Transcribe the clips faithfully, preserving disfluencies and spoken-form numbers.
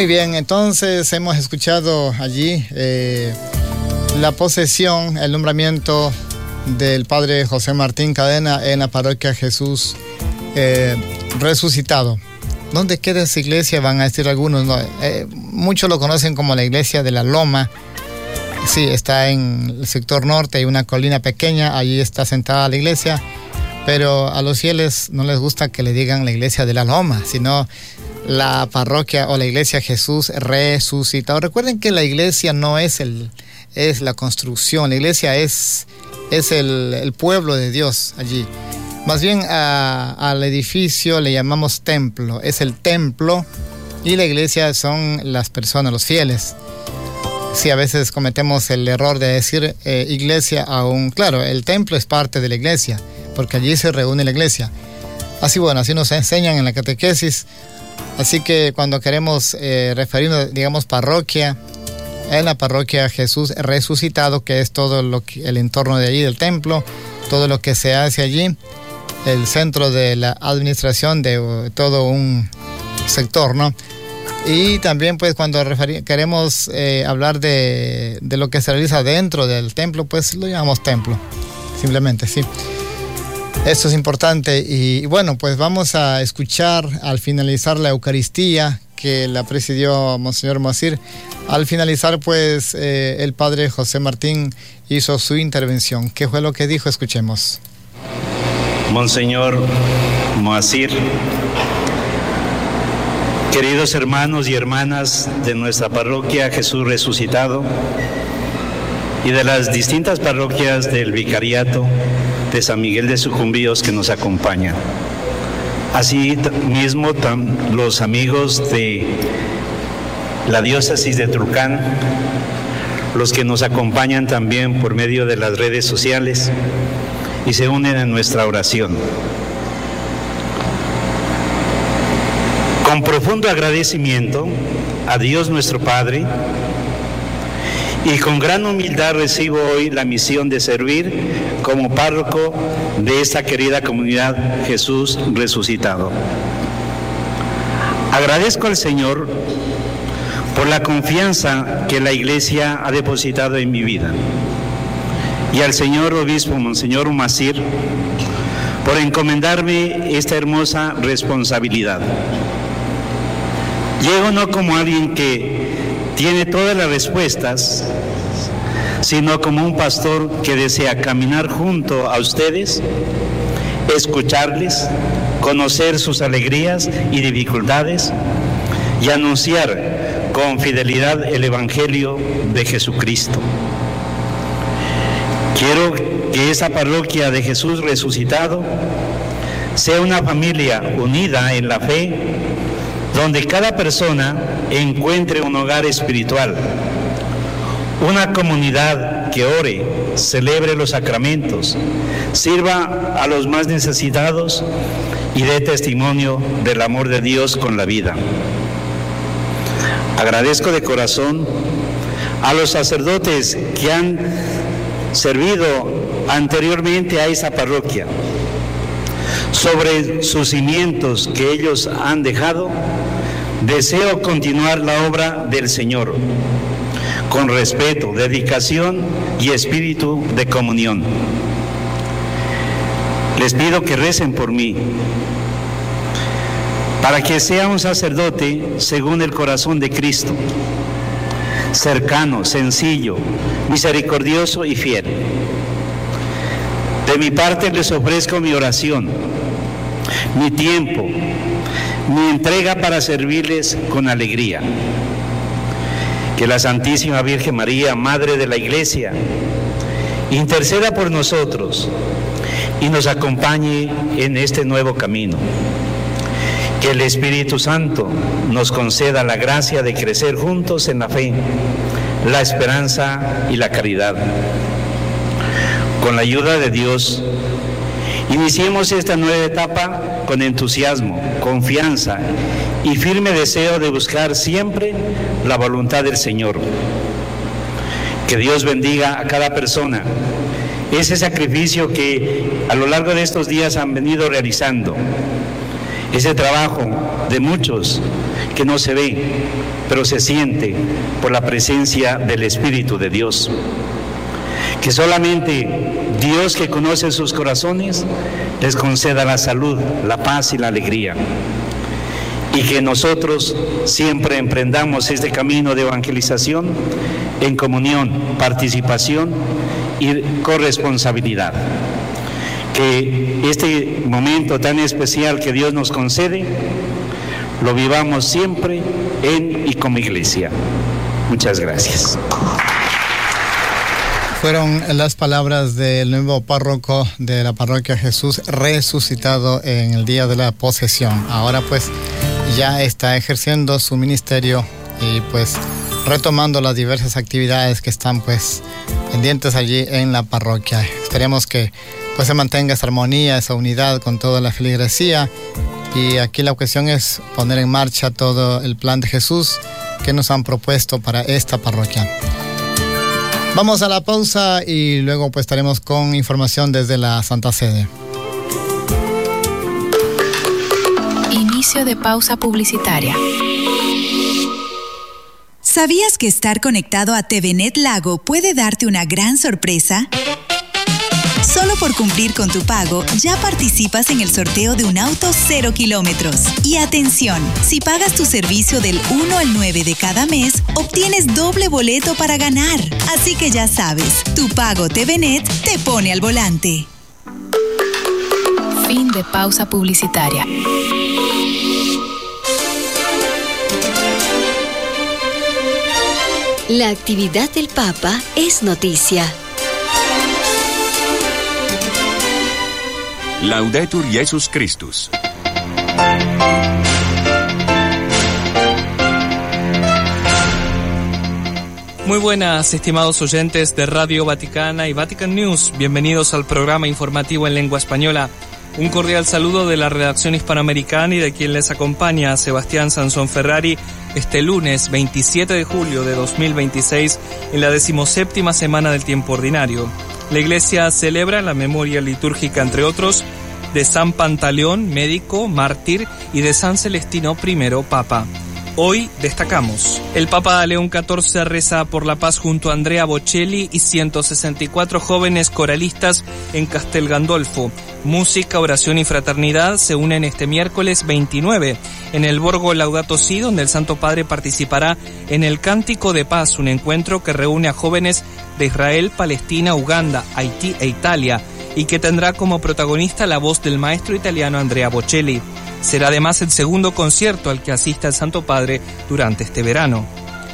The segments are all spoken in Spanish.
Muy bien, entonces hemos escuchado allí eh, la posesión, el nombramiento del padre José Martín Cadena en la parroquia Jesús eh, Resucitado. ¿Dónde queda esa iglesia? Van a decir algunos, ¿no? Eh, muchos lo conocen como la iglesia de la Loma. Sí, está en el sector norte, hay una colina pequeña, allí está sentada la iglesia, pero a los fieles no les gusta que le digan la iglesia de la Loma, sino la parroquia o la iglesia Jesús Resucitado. Recuerden que la iglesia no es el es la construcción, la iglesia es, es el, el pueblo de Dios allí. Más bien a, al edificio le llamamos templo, es el templo, y la iglesia son las personas, los fieles. Sí, a veces cometemos el error de decir eh, iglesia aún. Claro, el templo es parte de la iglesia, porque allí se reúne la iglesia. Así, bueno, así nos enseñan en la catequesis. Así que cuando queremos eh, referirnos, digamos, parroquia, en la parroquia Jesús Resucitado, que es todo lo que, el entorno de allí del templo, todo lo que se hace allí, el centro de la administración de uh, todo un sector, ¿no? Y también, pues, cuando referir, queremos eh, hablar de, de lo que se realiza dentro del templo, pues lo llamamos templo, simplemente, sí. Esto es importante. Y, y bueno, pues vamos a escuchar al finalizar la Eucaristía que la presidió Monseñor Moacir. Al finalizar, pues, eh, el padre José Martín hizo su intervención. ¿Qué fue lo que dijo? Escuchemos. Monseñor Moacir, queridos hermanos y hermanas de nuestra parroquia Jesús Resucitado y de las distintas parroquias del Vicariato de San Miguel de Sucumbíos que nos acompañan. Así mismo los amigos de la diócesis de Tulcán, los que nos acompañan también por medio de las redes sociales y se unen en nuestra oración. Con profundo agradecimiento a Dios nuestro Padre y con gran humildad recibo hoy la misión de servir como párroco de esta querida comunidad Jesús Resucitado. Agradezco al Señor por la confianza que la Iglesia ha depositado en mi vida y al señor obispo Monseñor Moacir por encomendarme esta hermosa responsabilidad. Llego no como alguien que tiene todas las respuestas, sino como un pastor que desea caminar junto a ustedes, escucharles, conocer sus alegrías y dificultades y anunciar con fidelidad el Evangelio de Jesucristo. Quiero que esa parroquia de Jesús Resucitado sea una familia unida en la fe, donde cada persona encuentre un hogar espiritual, una comunidad que ore, celebre los sacramentos, sirva a los más necesitados y dé testimonio del amor de Dios con la vida. Agradezco de corazón a los sacerdotes que han servido anteriormente a esa parroquia. Sobre sus cimientos que ellos han dejado, deseo continuar la obra del Señor con respeto, dedicación y espíritu de comunión. Les pido que recen por mí, para que sea un sacerdote según el corazón de Cristo, cercano, sencillo, misericordioso y fiel. De mi parte les ofrezco mi oración, mi tiempo, mi entrega para servirles con alegría. Que la Santísima Virgen María, Madre de la Iglesia, interceda por nosotros y nos acompañe en este nuevo camino. Que el Espíritu Santo nos conceda la gracia de crecer juntos en la fe, la esperanza y la caridad. Con la ayuda de Dios, iniciemos esta nueva etapa con entusiasmo, confianza y firme deseo de buscar siempre la voluntad del Señor. Que Dios bendiga a cada persona ese sacrificio que a lo largo de estos días han venido realizando, Ese trabajo de muchos que no se ve, pero se siente por la presencia del Espíritu de Dios. Que solamente Dios, que conoce sus corazones, les conceda la salud, la paz y la alegría. Y que nosotros siempre emprendamos este camino de evangelización en comunión, participación y corresponsabilidad. Que este momento tan especial que Dios nos concede, lo vivamos siempre en y como iglesia. Muchas gracias. Fueron las palabras del nuevo párroco de la parroquia Jesús resucitado en el día de la posesión. Ahora pues ya está ejerciendo su ministerio y pues retomando las diversas actividades que están pues pendientes allí en la parroquia. Esperemos que pues se mantenga esa armonía, esa unidad con toda la feligresía, y aquí la cuestión es poner en marcha todo el plan de Jesús que nos han propuesto para esta parroquia. Vamos a la pausa y luego pues estaremos con información desde la Santa Sede. Inicio de pausa publicitaria. ¿Sabías que estar conectado a T V Net Lago puede darte una gran sorpresa? Solo por cumplir con tu pago, ya participas en el sorteo de un auto cero kilómetros. Y atención, si pagas tu servicio del uno al nueve de cada mes, obtienes doble boleto para ganar. Así que ya sabes, tu pago T V Net te pone al volante. Fin de pausa publicitaria. La actividad del Papa es noticia. Laudetur Jesus Christus. Muy buenas, estimados oyentes de Radio Vaticana y Vatican News. Bienvenidos al programa informativo en lengua española. Un cordial saludo de la redacción hispanoamericana y de quien les acompaña, Sebastián Sansón Ferrari, este lunes veintisiete de julio de dos mil veintiséis, en la decimoséptima semana del tiempo ordinario. La Iglesia celebra la memoria litúrgica, entre otros, de San Pantaleón, médico, mártir, y de San Celestino I, Papa. Hoy destacamos: el Papa León catorce reza por la paz junto a Andrea Bocelli y ciento sesenta y cuatro jóvenes coralistas en Castel Gandolfo. Música, oración y fraternidad se unen este miércoles veintinueve en el Borgo Laudato Si, donde el Santo Padre participará en el Cántico de Paz, un encuentro que reúne a jóvenes de Israel, Palestina, Uganda, Haití e Italia, y que tendrá como protagonista la voz del maestro italiano Andrea Bocelli. Será además el segundo concierto al que asista el Santo Padre durante este verano.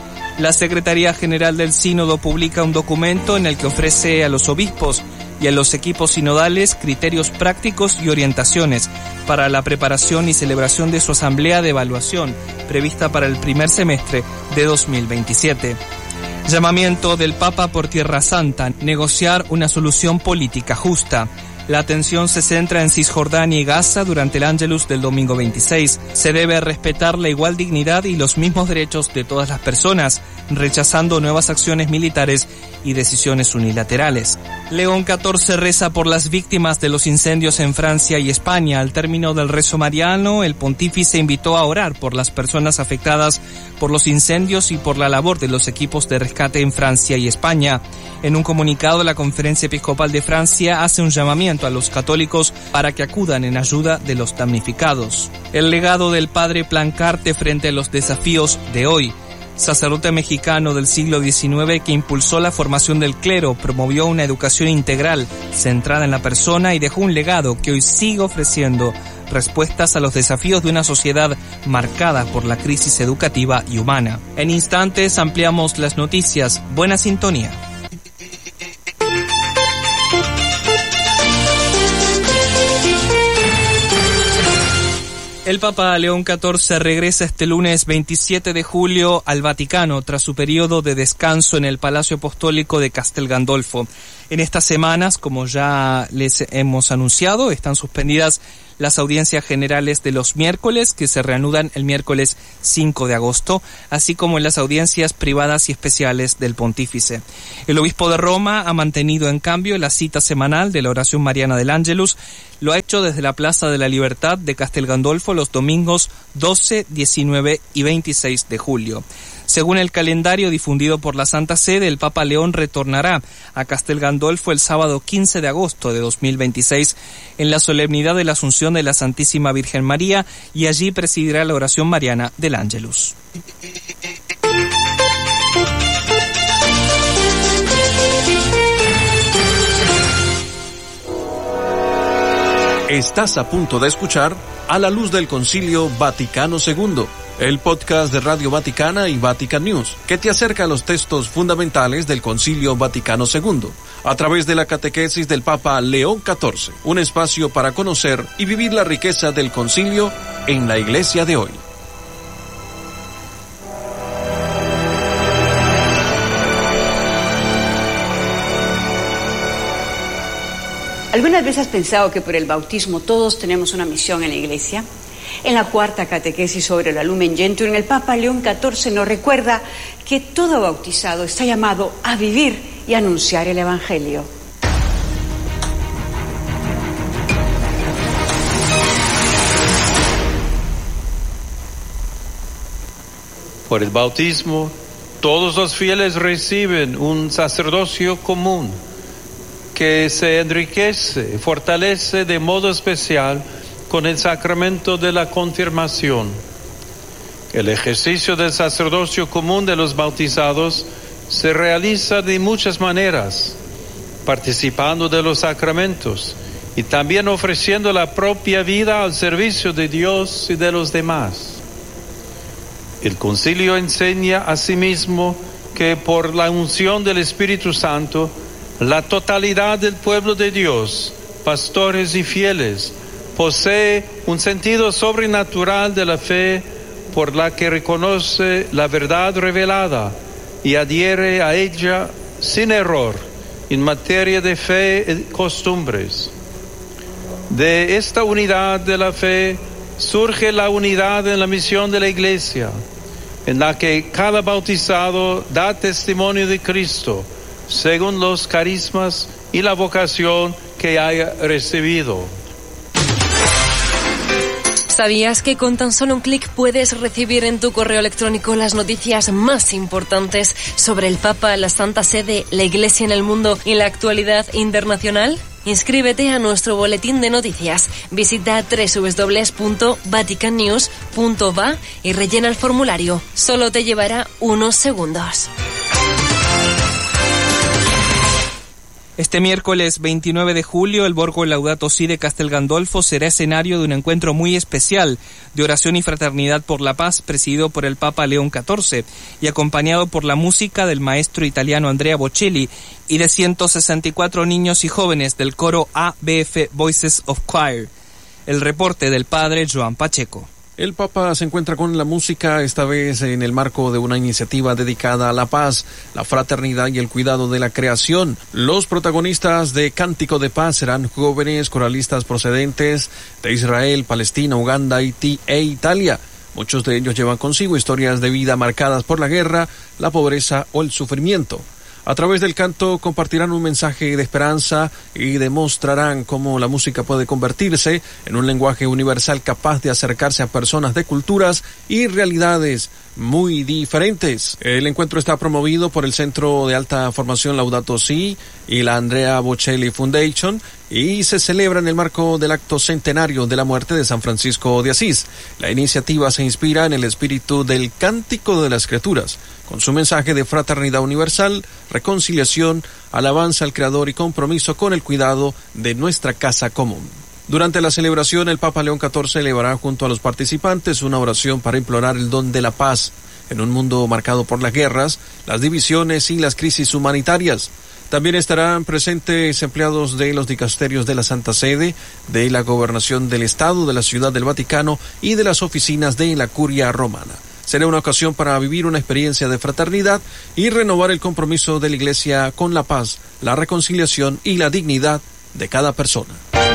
La Secretaría General del Sínodo publica un documento en el que ofrece a los obispos y a los equipos sinodales criterios prácticos y orientaciones para la preparación y celebración de su asamblea de evaluación, prevista para el primer semestre de dos mil veintisiete. Llamamiento del Papa por Tierra Santa: negociar una solución política justa. La atención se centra en Cisjordania y Gaza durante el Ángelus del domingo veintiséis. Se debe respetar la igual dignidad y los mismos derechos de todas las personas, rechazando nuevas acciones militares y decisiones unilaterales. León catorce reza por las víctimas de los incendios en Francia y España. Al término del rezo mariano, el pontífice invitó a orar por las personas afectadas por los incendios y por la labor de los equipos de rescate en Francia y España. En un comunicado, la Conferencia Episcopal de Francia hace un llamamiento a los católicos para que acudan en ayuda de los damnificados. El legado del padre Plancarte frente a los desafíos de hoy. Sacerdote mexicano del siglo diecinueve que impulsó la formación del clero, promovió una educación integral centrada en la persona y dejó un legado que hoy sigue ofreciendo respuestas a los desafíos de una sociedad marcada por la crisis educativa y humana. En instantes ampliamos las noticias. Buena sintonía. El Papa León catorce regresa este lunes veintisiete de julio al Vaticano tras su periodo de descanso en el Palacio Apostólico de Castel Gandolfo. En estas semanas, como ya les hemos anunciado, están suspendidas las audiencias generales de los miércoles, que se reanudan el miércoles cinco de agosto, así como en las audiencias privadas y especiales del Pontífice. El obispo de Roma ha mantenido, en cambio, la cita semanal de la oración mariana del Ángelus. Lo ha hecho desde la Plaza de la Libertad de Castel Gandolfo los domingos doce, diecinueve y veintiséis de julio. Según el calendario difundido por la Santa Sede, el Papa León retornará a Castel Gandolfo el sábado quince de agosto de dos mil veintiséis en la solemnidad de la Asunción de la Santísima Virgen María, y allí presidirá la oración mariana del Ángelus. Estás a punto de escuchar A la Luz del Concilio Vaticano segundo, el podcast de Radio Vaticana y Vatican News, que te acerca a los textos fundamentales del Concilio Vaticano segundo, a través de la catequesis del Papa León catorce, un espacio para conocer y vivir la riqueza del concilio en la Iglesia de hoy. ¿Algunas veces has pensado que por el bautismo todos tenemos una misión en la Iglesia? En la cuarta catequesis sobre la Lumen Gentium, el Papa León catorce nos recuerda que todo bautizado está llamado a vivir y anunciar el Evangelio. Por el bautismo, todos los fieles reciben un sacerdocio común que se enriquece y fortalece de modo especial con el sacramento de la confirmación. El ejercicio del sacerdocio común de los bautizados se realiza de muchas maneras, participando de los sacramentos y también ofreciendo la propia vida al servicio de Dios y de los demás. El concilio enseña asimismo que por la unción del Espíritu Santo, la totalidad del pueblo de Dios, pastores y fieles, posee un sentido sobrenatural de la fe por la que reconoce la verdad revelada y adhiere a ella sin error en materia de fe y costumbres. De esta unidad de la fe surge la unidad en la misión de la Iglesia, en la que cada bautizado da testimonio de Cristo, según los carismas y la vocación que haya recibido. ¿Sabías que con tan solo un clic puedes recibir en tu correo electrónico las noticias más importantes sobre el Papa, la Santa Sede, la Iglesia en el mundo y la actualidad internacional? Inscríbete a nuestro boletín de noticias. Visita doble u doble u doble u punto vatican news punto va y rellena el formulario. Solo te llevará unos segundos. Este miércoles veintinueve de julio, el Borgo Laudato Si de Castel Gandolfo será escenario de un encuentro muy especial de oración y fraternidad por la paz, presidido por el Papa León catorce y acompañado por la música del maestro italiano Andrea Bocelli y de ciento sesenta y cuatro niños y jóvenes del coro A B F Voices of Choir. El reporte del padre Joan Pacheco. El Papa se encuentra con la música, esta vez en el marco de una iniciativa dedicada a la paz, la fraternidad y el cuidado de la creación. Los protagonistas de Cántico de Paz serán jóvenes coralistas procedentes de Israel, Palestina, Uganda, Haití e Italia. Muchos de ellos llevan consigo historias de vida marcadas por la guerra, la pobreza o el sufrimiento. A través del canto compartirán un mensaje de esperanza y demostrarán cómo la música puede convertirse en un lenguaje universal capaz de acercarse a personas de culturas y realidades muy diferentes. El encuentro está promovido por el Centro de Alta Formación Laudato Si y la Andrea Bocelli Foundation y se celebra en el marco del acto centenario de la muerte de San Francisco de Asís. La iniciativa se inspira en el espíritu del Cántico de las Escrituras, con su mensaje de fraternidad universal, reconciliación, alabanza al Creador y compromiso con el cuidado de nuestra casa común. Durante la celebración, el Papa León catorce elevará junto a los participantes una oración para implorar el don de la paz en un mundo marcado por las guerras, las divisiones y las crisis humanitarias. También estarán presentes empleados de los dicasterios de la Santa Sede, de la Gobernación del Estado, de la Ciudad del Vaticano y de las oficinas de la Curia Romana. Será una ocasión para vivir una experiencia de fraternidad y renovar el compromiso de la Iglesia con la paz, la reconciliación y la dignidad de cada persona.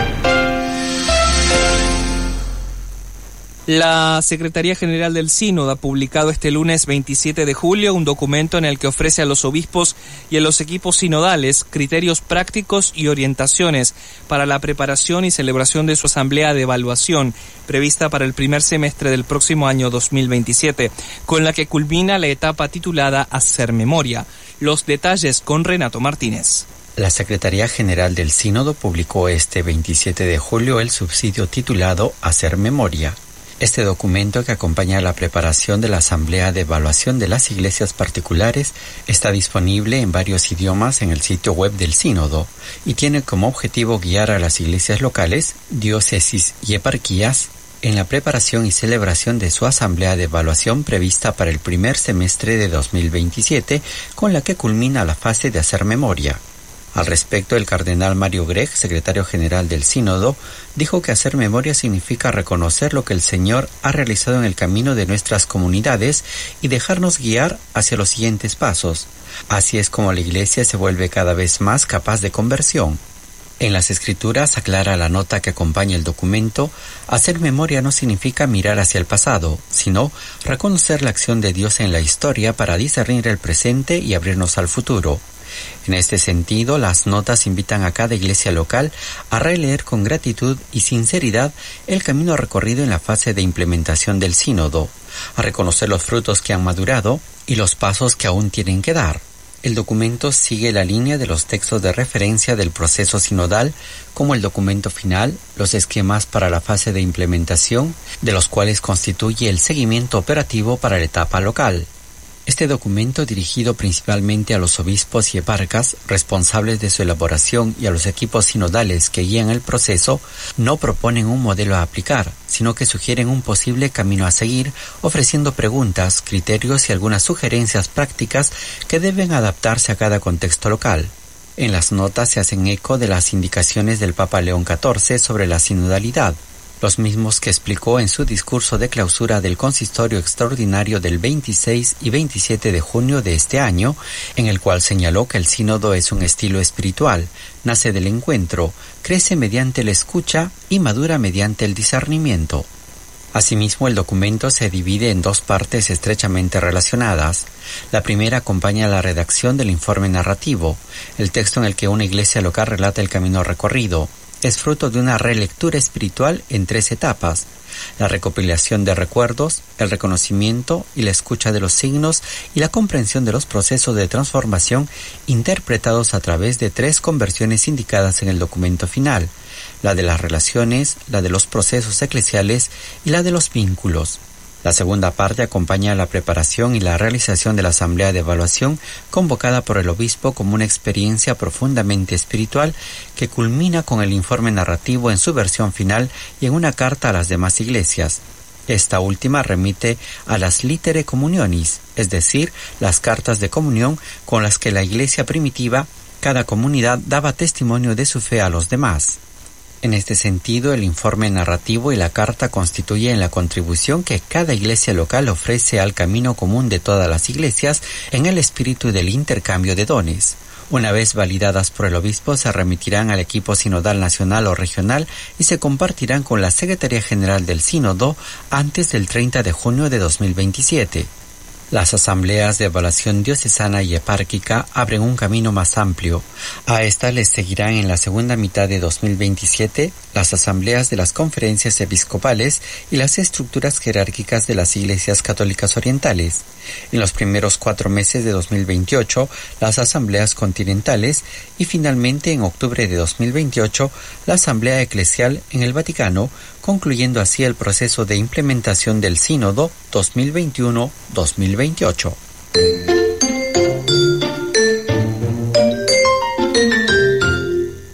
La Secretaría General del Sínodo ha publicado este lunes veintisiete de julio un documento en el que ofrece a los obispos y a los equipos sinodales criterios prácticos y orientaciones para la preparación y celebración de su asamblea de evaluación prevista para el primer semestre del próximo año dos mil veintisiete, con la que culmina la etapa titulada Hacer Memoria. Los detalles con Renato Martínez. La Secretaría General del Sínodo publicó este veintisiete de julio el subsidio titulado Hacer Memoria. Este documento, que acompaña la preparación de la Asamblea de Evaluación de las Iglesias Particulares, está disponible en varios idiomas en el sitio web del Sínodo y tiene como objetivo guiar a las iglesias locales, diócesis y eparquías en la preparación y celebración de su Asamblea de Evaluación prevista para el primer semestre de dos mil veintisiete, con la que culmina la fase de hacer memoria. Al respecto, el cardenal Mario Grech, secretario general del Sínodo, dijo que hacer memoria significa reconocer lo que el Señor ha realizado en el camino de nuestras comunidades y dejarnos guiar hacia los siguientes pasos. Así es como la Iglesia se vuelve cada vez más capaz de conversión. En las Escrituras, aclara la nota que acompaña el documento, hacer memoria no significa mirar hacia el pasado, sino reconocer la acción de Dios en la historia para discernir el presente y abrirnos al futuro. En este sentido, las notas invitan a cada iglesia local a releer con gratitud y sinceridad el camino recorrido en la fase de implementación del sínodo, a reconocer los frutos que han madurado y los pasos que aún tienen que dar. El documento sigue la línea de los textos de referencia del proceso sinodal, como el documento final, los esquemas para la fase de implementación, de los cuales constituye el seguimiento operativo para la etapa local. Este documento, dirigido principalmente a los obispos y eparcas responsables de su elaboración y a los equipos sinodales que guían el proceso, no proponen un modelo a aplicar, sino que sugieren un posible camino a seguir, ofreciendo preguntas, criterios y algunas sugerencias prácticas que deben adaptarse a cada contexto local. En las notas se hacen eco de las indicaciones del Papa León catorce sobre la sinodalidad, los mismos que explicó en su discurso de clausura del Consistorio Extraordinario del veintiséis y veintisiete de junio de este año, en el cual señaló que el sínodo es un estilo espiritual, nace del encuentro, crece mediante la escucha y madura mediante el discernimiento. Asimismo, el documento se divide en dos partes estrechamente relacionadas. La primera acompaña la redacción del informe narrativo, el texto en el que una iglesia local relata el camino recorrido. Es fruto de una relectura espiritual en tres etapas: la recopilación de recuerdos, el reconocimiento y la escucha de los signos y la comprensión de los procesos de transformación interpretados a través de tres conversiones indicadas en el documento final: la de las relaciones, la de los procesos eclesiales y la de los vínculos. La segunda parte acompaña la preparación y la realización de la Asamblea de Evaluación convocada por el obispo como una experiencia profundamente espiritual que culmina con el informe narrativo en su versión final y en una carta a las demás iglesias. Esta última remite a las litere communionis, es decir, las cartas de comunión con las que la iglesia primitiva, cada comunidad, daba testimonio de su fe a los demás. En este sentido, el informe narrativo y la carta constituyen la contribución que cada iglesia local ofrece al camino común de todas las iglesias en el espíritu del intercambio de dones. Una vez validadas por el obispo, se remitirán al equipo sinodal nacional o regional y se compartirán con la Secretaría General del Sínodo antes del treinta de junio de dos mil veintisiete. Las asambleas de evaluación diocesana y epárquica abren un camino más amplio. A estas les seguirán en la segunda mitad de dos mil veintisiete las asambleas de las conferencias episcopales y las estructuras jerárquicas de las iglesias católicas orientales. En los primeros cuatro meses de dos mil veintiocho, las asambleas continentales y finalmente en octubre de dos mil veintiocho, la asamblea eclesial en el Vaticano, concluyendo así el proceso de implementación del Sínodo dos mil veintiuno dos mil veintiocho.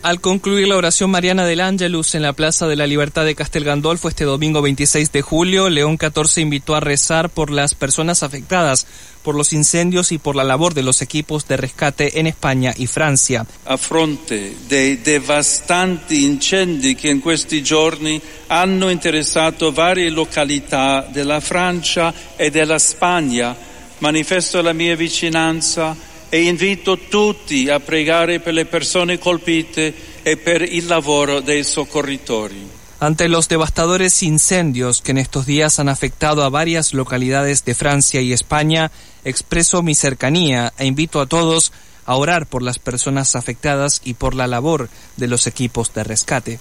Al concluir la oración mariana del Ángelus en la Plaza de la Libertad de Castel Gandolfo este domingo veintiséis de julio, León catorce invitó a rezar por las personas afectadas por los incendios y por la labor de los equipos de rescate en España y Francia. A fronte dei devastanti incendi che in questi giorni hanno interessato varie località della Francia e della Spagna, manifesto la mia vicinanza e invito tutti a pregare per le persone colpite e per il lavoro dei soccorritori. Ante los devastadores incendios que en estos días han afectado a varias localidades de Francia y España, expreso mi cercanía e invito a todos a orar por las personas afectadas y por la labor de los equipos de rescate.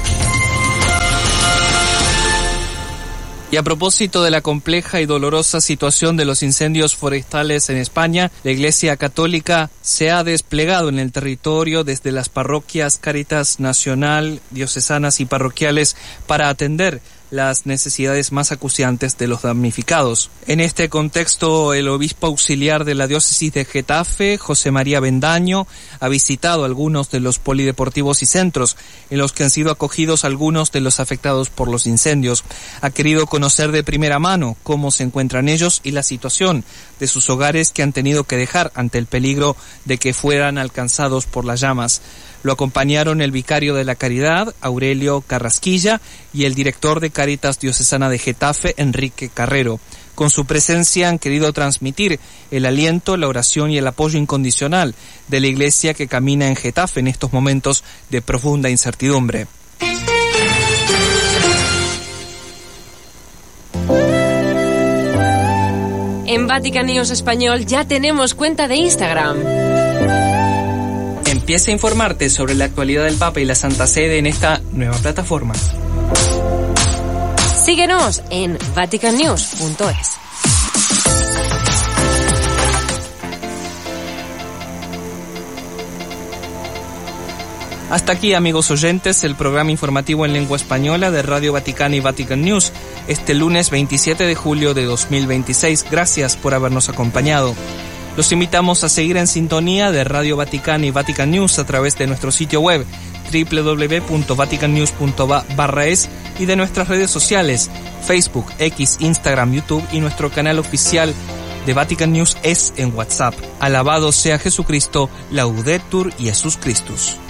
Y a propósito de la compleja y dolorosa situación de los incendios forestales en España, la Iglesia Católica se ha desplegado en el territorio desde las parroquias Cáritas Nacional, diocesanas y parroquiales para atender las necesidades más acuciantes de los damnificados. En este contexto, el obispo auxiliar de la diócesis de Getafe, José María Bendaño, ha visitado algunos de los polideportivos y centros en los que han sido acogidos algunos de los afectados por los incendios. Ha querido conocer de primera mano cómo se encuentran ellos y la situación de sus hogares que han tenido que dejar ante el peligro de que fueran alcanzados por las llamas. Lo acompañaron el vicario de la Caridad, Aurelio Carrasquilla, y el director de Cáritas Diocesana de Getafe, Enrique Carrero. Con su presencia han querido transmitir el aliento, la oración y el apoyo incondicional de la Iglesia que camina en Getafe en estos momentos de profunda incertidumbre. En Vatican News Español ya tenemos cuenta de Instagram. Empieza a informarte sobre la actualidad del Papa y la Santa Sede en esta nueva plataforma. Síguenos en vatican news punto es. Hasta aquí, amigos oyentes, el programa informativo en lengua española de Radio Vaticana y Vatican News este lunes veintisiete de julio de dos mil veintiséis. Gracias por habernos acompañado. Los invitamos a seguir en sintonía de Radio Vaticana y Vatican News a través de nuestro sitio web doble u doble u doble u punto vatican news punto va barra es y de nuestras redes sociales Facebook, X, Instagram, YouTube y nuestro canal oficial de Vatican News es en WhatsApp. Alabado sea Jesucristo, Laudetur Jesus Christus.